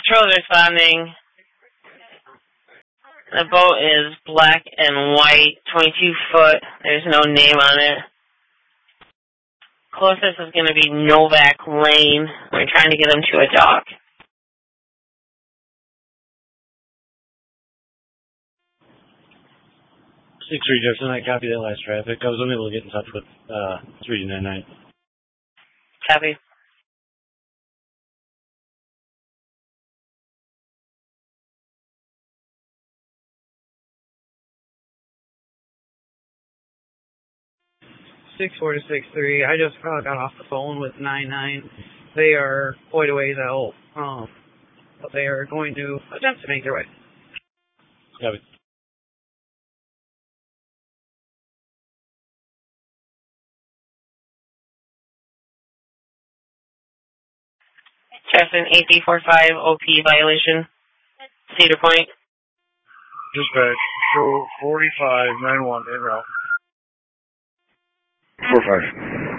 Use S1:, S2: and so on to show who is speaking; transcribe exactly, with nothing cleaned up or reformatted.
S1: Patrol responding. The boat is black and white, twenty-two foot. There's no name on it. Closest is going to be Novak Lane. We're trying to get them to a dock.
S2: six three Jefferson, I copy that last traffic. I was unable to get in touch with uh, three nine nine.
S1: Copy.
S3: six four to six three. I just uh, got off the phone with nine nine. They are quite a ways out, um, but they are going to attempt to make their way.
S2: Copy.
S1: Justin, A C forty-five O P violation. Cedar Point.
S4: Dispatch, show forty-five nine one, en route.
S5: four five.